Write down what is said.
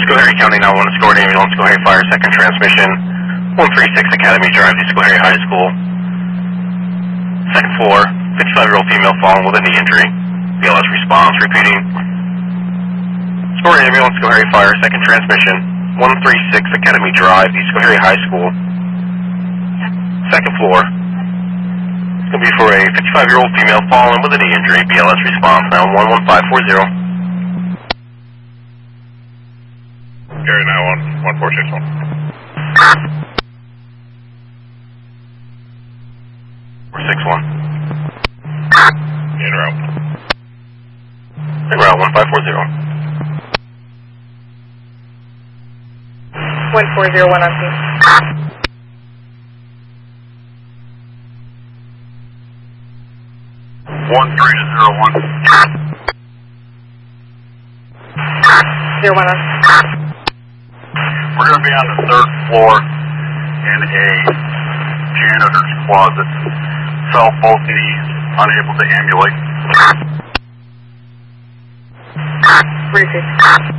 Schoharie County 911, Schoharie Ambulance, Schoharie Fire, second transmission, 136 Academy Drive, to Schoharie High School. Second floor, 55-year-old female fallen with a knee injury. BLS response, repeating. Schoharie Ambulance, Schoharie Fire, second transmission, 136 Academy Drive, to Schoharie High School. Second floor. It's going to be for a 55-year-old female fallen with a knee injury. BLS response now 11540. Gary 911, 1461. Or 61. En route. En route 1540. 1401 on scene. 1301. 01 on. We're going to be on the third floor in a janitor's closet. Fell both knees, unable to ambulate. Repeat.